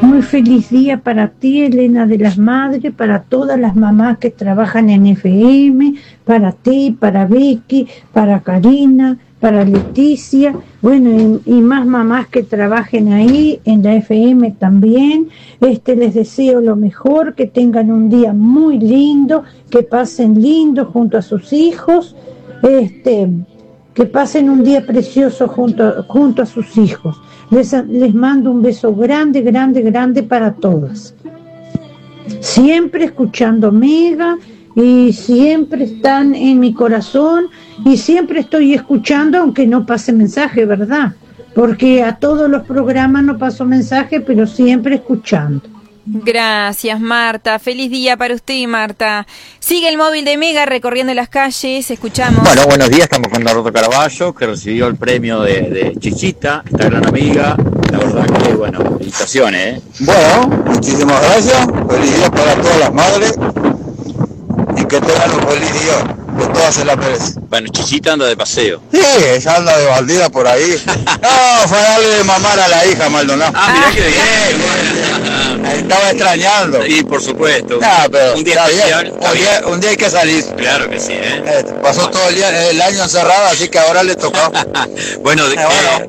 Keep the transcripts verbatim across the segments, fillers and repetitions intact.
Muy feliz día para ti, Elena de las Madres, para todas las mamás que trabajan en F M, para ti, para Vicky, para Karina, para Leticia, bueno, y, y más mamás que trabajen ahí en la F M también. Este, les deseo lo mejor, que tengan un día muy lindo, que pasen lindo junto a sus hijos, este, que pasen un día precioso junto, junto a sus hijos. Les, les mando un beso grande, grande, grande para todas. Siempre escuchando Mega y siempre están en mi corazón y siempre estoy escuchando, aunque no pase mensaje, ¿verdad? Porque a todos los programas no paso mensaje, pero siempre escuchando. Gracias, Marta. Feliz día para usted, Marta. Sigue el móvil de Mega recorriendo las calles, escuchamos. Bueno, buenos días, estamos con Nardo Caraballo, que recibió el premio de, de Chichita, esta gran amiga. La verdad que, bueno, felicitaciones, ¿eh? Bueno, muchísimas gracias. Feliz día para todas las madres. Y que tengan un feliz día. Que todas se la merecen. Bueno, Chichita anda de paseo. Sí, ella anda de bandida por ahí. No, fue a darle de mamar a la hija, Maldonado. Ah, mirá que bien, bueno. Estaba extrañando. Sí, por supuesto. No, pero un día especial. Bien, un, día, un día hay que salir. Claro que sí, ¿eh? eh pasó todo el, día, el año encerrado, así que ahora le tocó. Bueno, de, eh, bueno.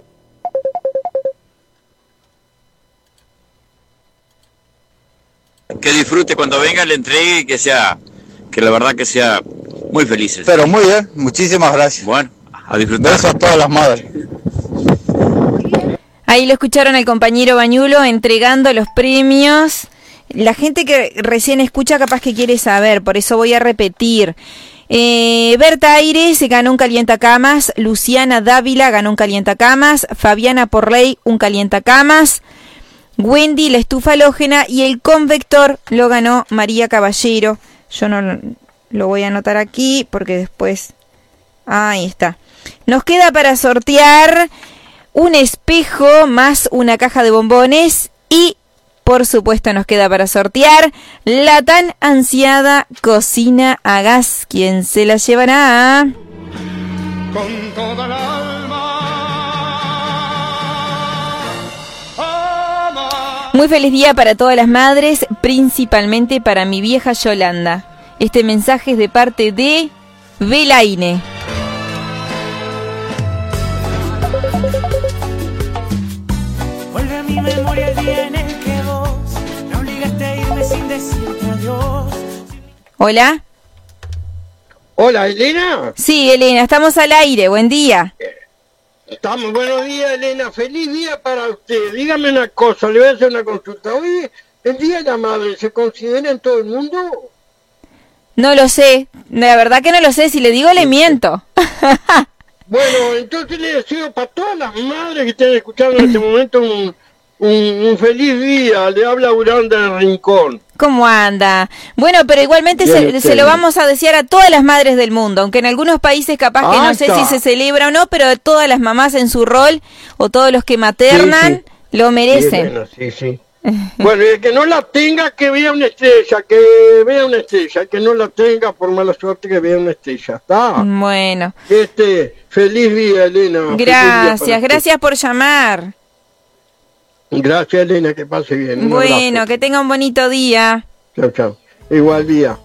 Eh, que disfrute cuando venga, le entregue y que sea, que la verdad que sea muy felices. Pero muy bien, muchísimas gracias. Bueno, a disfrutar. Besos a todas las madres. Ahí lo escucharon al compañero Bañulo entregando los premios. La gente que recién escucha capaz que quiere saber, por eso voy a repetir. Eh, Berta Aires ganó un calientacamas, Luciana Dávila ganó un calientacamas, Fabiana Porley un calientacamas, Wendy la estufa halógena y el convector lo ganó María Caballero. Yo no lo, lo voy a anotar aquí porque después... Ahí está. Nos queda para sortear un espejo más una caja de bombones y, por supuesto, nos queda para sortear la tan ansiada cocina a gas. ¿Quién se la llevará? Con toda la alma. Ama. Muy feliz día para todas las madres, principalmente para mi vieja Yolanda. Este mensaje es de parte de Belaine. Vuelve a mi memoria el día en el que vos me obligaste a irme sin decirte adiós. Hola. Hola, Elena. Sí, Elena, estamos al aire. Buen día. Estamos, buenos días, Elena. Feliz día para usted. Dígame una cosa, le voy a hacer una consulta. Hoy, el Día de la Madre, ¿se considera en todo el mundo? No lo sé. La verdad que no lo sé. Si le digo, le miento. Bueno, entonces le deseo para todas las madres que estén escuchando en este momento un, un, un feliz día. Le habla Uranda del Rincón. ¿Cómo anda? Bueno, pero igualmente se, se lo vamos a desear a todas las madres del mundo, aunque en algunos países capaz que ah, no sé está. si se celebra o no, pero todas las mamás en su rol o todos los que maternan sí, sí. lo merecen. Sí, bueno, sí, sí. Bueno, y el que no la tenga, que vea una estrella, que vea una estrella, el que no la tenga, por mala suerte, que vea una estrella, ¿está? Bueno. Este, feliz día, Elena. Gracias, día gracias por llamar. Gracias, Elena, que pase bien. Un bueno, abrazo. Que tenga un bonito día. Chao, chao. Igual día.